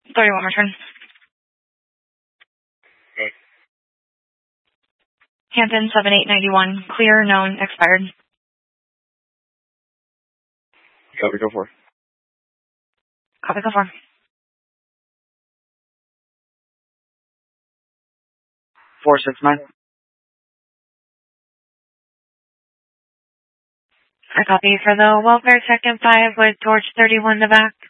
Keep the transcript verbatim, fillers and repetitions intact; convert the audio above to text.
thirty-one return. Okay. Hampton seven eight ninety-one. Clear, known, expired. Copy, go for. Copy, go for. four six nine. I copy for the welfare check in five with George thirty-one in the back.